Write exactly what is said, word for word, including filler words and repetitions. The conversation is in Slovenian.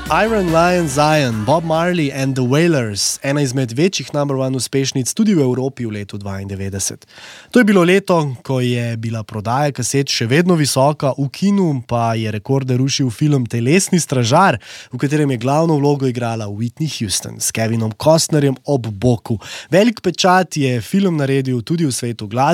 Iron Lion Zion, Bob Marley and the Wailers, ena izmed večjih number one uspešnic tudi v Evropi v letu dvaindevetdeset. To je bilo leto, ko je bila prodaja kaset še vedno visoka, v kinu pa je rekorde rušil film Telesni stražar, v katerem je glavno vlogo igrala Whitney Houston s Kevinom Costnerjem ob boku. Velik pečat je film naredil tudi v svetu glasbe.